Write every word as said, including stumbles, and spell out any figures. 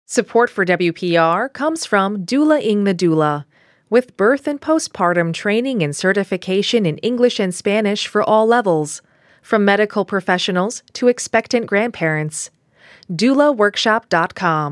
Support for W P R comes from Doula Ing the Doula, with birth and postpartum training and certification in English and Spanish for all levels, from medical professionals to expectant grandparents. doula workshop dot com